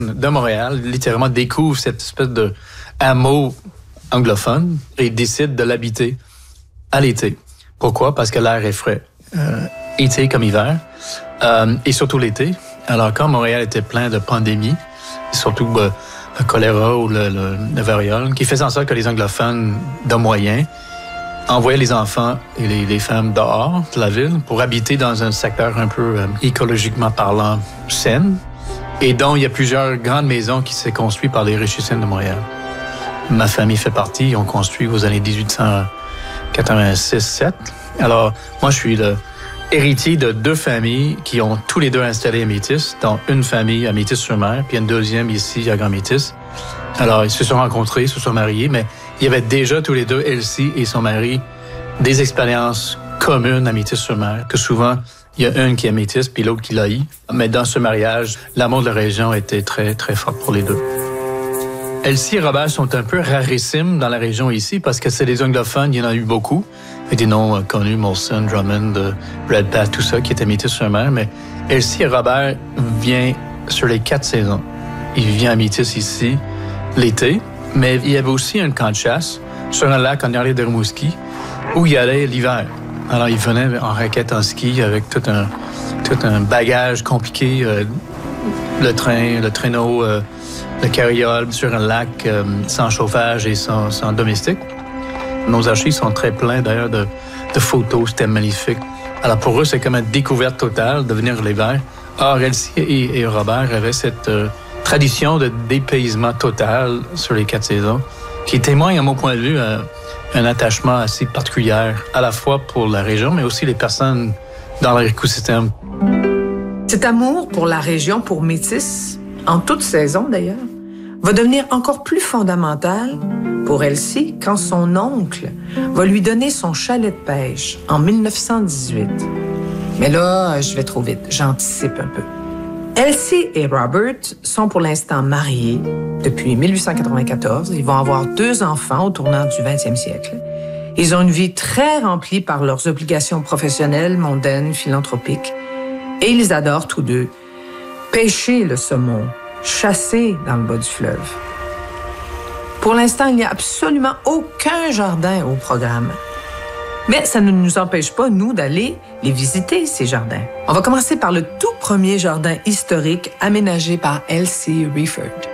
de Montréal, littéralement, découvre cette espèce de hameau anglophone et décide de l'habiter à l'été. Pourquoi? Parce que l'air est frais. Été comme hiver, et surtout l'été. Alors, quand Montréal était plein de pandémies, surtout le choléra ou le variole, qui faisait en sorte que les anglophones de moyen envoyaient les enfants et les femmes dehors de la ville pour habiter dans un secteur un peu écologiquement parlant sain, et dont il y a plusieurs grandes maisons qui s'est construites par les richissants de Montréal. Ma famille fait partie, ils ont construit aux années 1886-7. Alors, moi, je suis le héritier de 2 familles qui ont tous les 2 installé à Métis, dont une famille à Métis-sur-Mer, puis une deuxième ici à Grand-Métis. Alors, ils se sont rencontrés, se sont mariés, mais il y avait déjà tous les 2, Elsie et son mari, des expériences communes à Métis-sur-Mer, que souvent, il y a une qui est Métis, puis l'autre qui l'a eu. Mais dans ce mariage, l'amour de la région était très, très fort pour les 2. Elsie et Robert sont un peu rarissimes dans la région ici parce que c'est des anglophones, il y en a eu beaucoup. Il y a des noms connus, Molson, Drummond, Redpath, tout ça, qui étaient Métis-sur-Mer. Mais Elsie et Robert viennent sur les 4 saisons. Il vient à Métis ici l'été, mais il y avait aussi un camp de chasse sur un lac en arrière de Rimouski où il y allait l'hiver. Alors, il venait en raquette en ski avec tout un bagage compliqué, le train, le traîneau, le carriole sur un lac sans chauffage et sans domestique. Nos archives sont très pleins d'ailleurs de photos, c'était magnifique. Alors pour eux, c'est comme une découverte totale de venir l'hiver. Or, Elsie et Robert avaient cette tradition de dépaysement total sur les 4 saisons qui témoigne, à mon point de vue, un attachement assez particulier à la fois pour la région, mais aussi les personnes dans leur écosystème. Cet amour pour la région, pour Métis, en toute saison d'ailleurs, va devenir encore plus fondamental pour Elsie quand son oncle va lui donner son chalet de pêche en 1918. Mais là, je vais trop vite, j'anticipe un peu. Elsie et Robert sont pour l'instant mariés depuis 1894. Ils vont avoir 2 enfants au tournant du 20e siècle. Ils ont une vie très remplie par leurs obligations professionnelles, mondaines, philanthropiques. Et ils adorent tous 2 pêcher le saumon, chasser dans le bas du fleuve. Pour l'instant, il n'y a absolument aucun jardin au programme. Mais ça ne nous empêche pas, nous, d'aller les visiter, ces jardins. On va commencer par le tout premier jardin historique aménagé par Elsie Rieford.